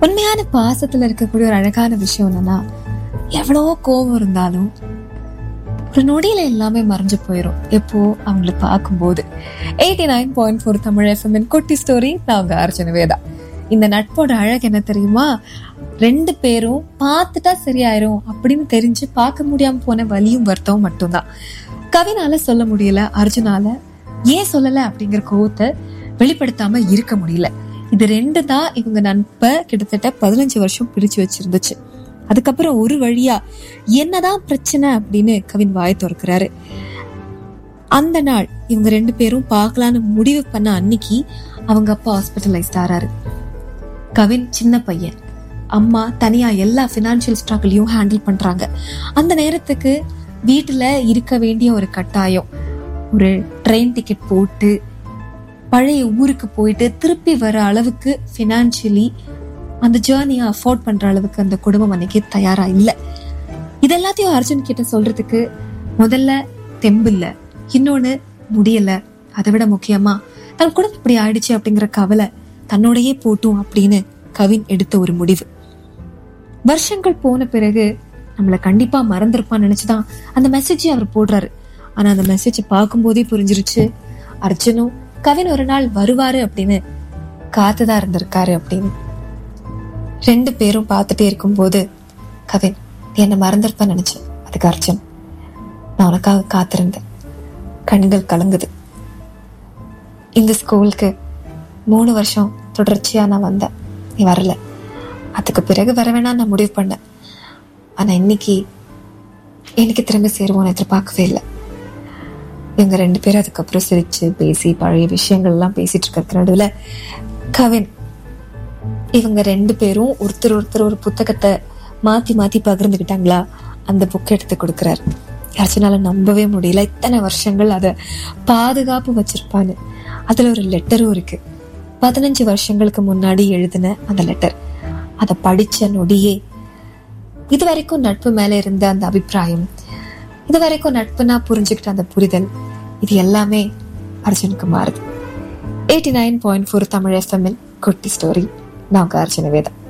உண்மையான பாசத்துல இருக்கக்கூடிய ஒரு அழகான விஷயம் என்னன்னா, எவ்வளவோ கோபம் இருந்தாலும் ஒரு நொடியில எல்லாமே மறைஞ்சு போயிரும் எப்போ அவங்களை பார்க்கும்போது. 89.4 தமிழ் FM குட்டி ஸ்டோரி. நான் உங்க அர்ச்சனவேதா. இந்த நட்போட அழகு என்ன தெரியுமா? 2 பேரும் பார்த்துட்டா சரியாயிரும் அப்படின்னு தெரிஞ்சு பார்க்க முடியாம போன வலியும் வருத்தம் மட்டும்தான். கவினால சொல்ல முடியல, அர்ஜுனால ஏன் சொல்லல அப்படிங்கிற கோவத்தை வெளிப்படுத்தாம இருக்க முடியல. இது 2 தான் இவங்க நட்பை கிட்டத்தட்ட 15 வருஷம் பிரிச்சு வச்சிருந்துச்சு. அதுக்கப்புறம் ஒரு வழியா என்னதான் பிரச்சனை அப்படின்னு கவின் வாய் திறக்கிறாரு. அந்த நாள் இவங்க 2 பேரும் பார்க்கலான்னு முடிவு பண்ண அன்னைக்கு அவங்க அப்பா ஹாஸ்பிட்டலைஸ்ட் ஆறாரு. கவின் சின்ன பையன், அம்மா தனியா எல்லா பினான்சியல் ஸ்ட்ரகிளையும் ஹேண்டில் பண்றாங்க. அந்த நேரத்துக்கு வீட்டுல இருக்க வேண்டிய ஒரு கட்டாயம். ஒரு ட்ரெயின் டிக்கெட் போட்டு பழைய ஊருக்கு போயிட்டு திருப்பி வர அளவுக்கு பினான்சியலி அந்த ஜேர்னியை அஃபோர்ட் பண்ற அளவுக்கு அந்த குடும்பம் அன்னைக்கு தயாரா இல்ல. இதெல்லாத்தையும் அர்ஜுன் கிட்ட சொல்றதுக்கு முதல்ல தெம்பு இல்ல, இன்னொன்னு முடியல. அதை விட முக்கியமா தன் குடும்பம் இப்படி ஆயிடுச்சு அப்படிங்கிற கவலை தன்னோடையே போட்டும் அப்படின்னு கவின் எடுத்த ஒரு முடிவு. வருஷங்கள் போன பிறகு நம்மள கண்டிப்பா மறந்திருப்பான்னு நினைச்சுதான் அந்த மெசேஜை அவர் போடுறாரு. ஆனா அந்த மெசேஜ் பார்க்கும் போதே புரிஞ்சிருச்சு, அர்ஜுனும் கவின் ஒரு நாள் வருவாரு அப்படின்னு காத்துதான் இருந்திருக்காரு அப்படின்னு. 2 பேரும் பார்த்துட்டே இருக்கும் போது, கவின் என்ன மறந்திருப்ப நினைச்சேன், அதுக்கு அர்ஜுன் நான் உனக்காக காத்திருந்தேன், கண்கள் கலங்குது. இந்த ஸ்கூலுக்கு 3 வருஷம் தொடர்ச்சியா நான் வந்தேன், நீ வரல. அதுக்கு பிறகு வர வேணாம் நான் முடிவு பண்ணேன். ஆனா இன்னைக்கு திரும்ப சேருவோன்னு எதிர்பார்க்கவே இல்லை. இவங்க 2 பேரும் அதுக்கப்புறம் சிரிச்சு பேசி பழைய விஷயங்கள் எல்லாம் பேசிட்டு இருக்கிற நடுவுல கவின் இவங்க 2 பேரும் ஒருத்தர் ஒரு புத்தகத்தை மாத்தி பகிர்ந்துக்கிட்டாங்களா, அந்த புக்கை எடுத்து கொடுக்குறாரு. யாருனால நம்பவே முடியல, இத்தனை வருஷங்கள் அதை பாதுகாப்பு வச்சிருப்பான்னு. அதுல ஒரு லெட்டரும் இருக்கு. 15 வருஷங்களுக்கு முன்னாடி எழுதின அந்த லெட்டர். அதை படிச்ச நொடியே இது வரைக்கும் நட்பு மேல இருந்த அந்த அபிப்பிராயம், இது வரைக்கும் நட்புனா புரிஞ்சுக்கிட்ட அந்த புரிதல், இது எல்லாமே அர்ஜுனுக்கு மாறுது. 89.4 தமிழ் FM குட்டி ஸ்டோரி. நான் உங்க அர்ச்சனவேதா.